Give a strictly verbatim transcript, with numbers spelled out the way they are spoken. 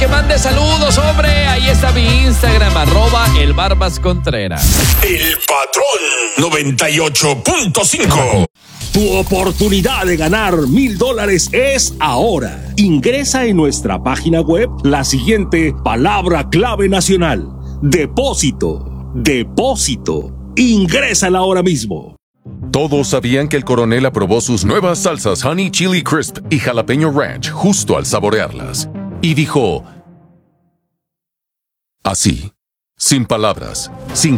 Que mande saludos, hombre. Ahí está mi Instagram, arroba el Barbas Contreras. El Patrón noventa y ocho punto cinco. Tu oportunidad de ganar mil dólares es ahora. Ingresa en nuestra página web la siguiente palabra clave nacional: depósito, depósito. Ingrésala ahora mismo. Todos sabían que el coronel aprobó sus nuevas salsas Honey Chili Crisp y Jalapeño Ranch justo al saborearlas. Y dijo, así, sin palabras, sin